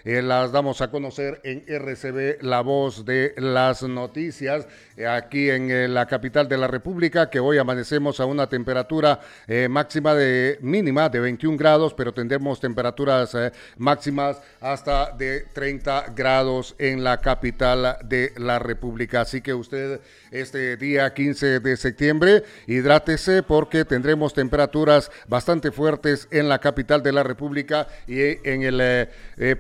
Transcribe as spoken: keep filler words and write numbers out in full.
eh, las damos a conocer en R C B, La Voz de las Noticias, eh, aquí en eh, la capital de la República, que hoy amanecemos a una temperatura eh, máxima de mínima de veintiún grados, pero tendremos temperaturas eh, máximas hasta de treinta grados en la capital de la República. Así que usted este día quince de septiembre hidrátese, porque tendremos temperaturas bastante fuertes en la capital de la República y en el eh,